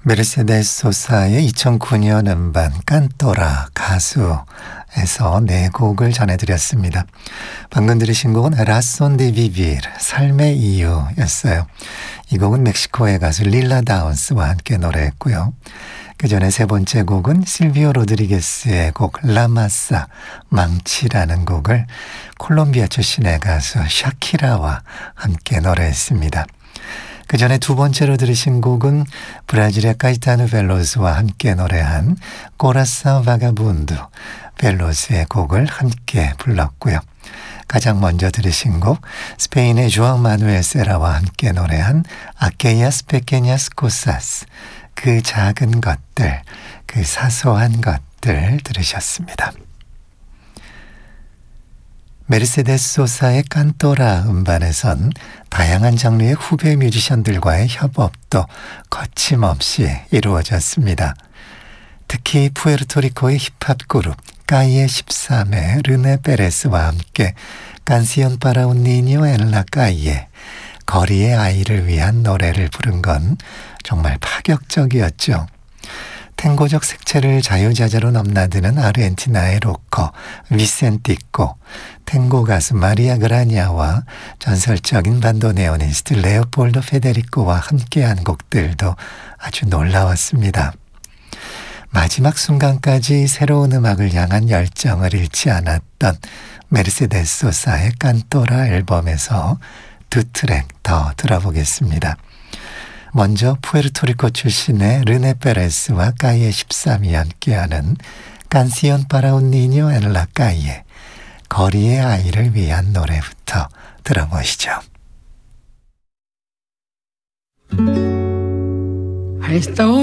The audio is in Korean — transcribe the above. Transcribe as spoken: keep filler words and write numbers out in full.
메르세데스 소사의 이천구 년 음반 깐또라 가수에서 네 곡을 전해드렸습니다. 방금 들으신 곡은 라손 데 비비르 삶의 이유였어요. 이 곡은 멕시코의 가수 릴라 다운스와 함께 노래했고요. 그 전에 세 번째 곡은 실비오 로드리게스의 곡 라마사 망치라는 곡을 콜롬비아 출신의 가수 샤키라와 함께 노래했습니다. 그 전에 두 번째로 들으신 곡은 브라질의 카이타누 벨로스와 함께 노래한 코라산 바가분두 벨로스의 곡을 함께 불렀고요. 가장 먼저 들으신 곡 스페인의 조앙 마누엘 세라와 함께 노래한 아케야스 페케냐스 코사스 그 작은 것들, 그 사소한 것들 들으셨습니다. 메르세데스 소사의 깐또라 음반에선 다양한 장르의 후배 뮤지션들과의 협업도 거침없이 이루어졌습니다. 특히 푸에르토리코의 힙합 그룹 까이에 십삼의 르네 페레스와 함께 깐시온 파라 운 니뇨 엔 라 까이에 거리의 아이를 위한 노래를 부른 건 정말 파격적이었죠. 탱고적 색채를 자유자재로 넘나드는 아르헨티나의 로커 비센티코, 탱고 가수 마리아 그라냐와 전설적인 반도네오니스트 레오폴도 페데리코와 함께한 곡들도 아주 놀라웠습니다. 마지막 순간까지 새로운 음악을 향한 열정을 잃지 않았던 메르세데스 소사의 깐또라 앨범에서 두 트랙 더 들어보겠습니다. 먼저 푸에르토리코 출신의 르네 페레스와 까이에 십삼이 함께하는 깐시온 파라 운 니뇨 엔 라 까이에 거리의 아이를 위한 노래부터 들어보시죠. A esta hora